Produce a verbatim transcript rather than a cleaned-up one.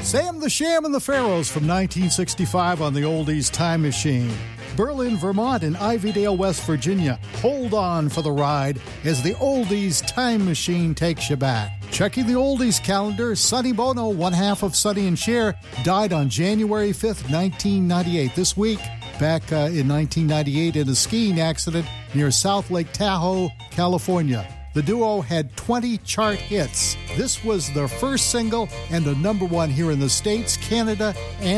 Sam the Sham and the Pharaohs from nineteen sixty-five on the Oldies Time Machine. Berlin, Vermont, and Ivydale, West Virginia. Hold on for the ride as the Oldies Time Machine takes you back. Checking the Oldies calendar, Sonny Bono, one half of Sonny and Cher, died on January fifth, nineteen ninety-eight. This week, back uh, in nineteen ninety-eight in a skiing accident near South Lake Tahoe, California. The duo had twenty chart hits. This was their first single and a number one here in the States, Canada, and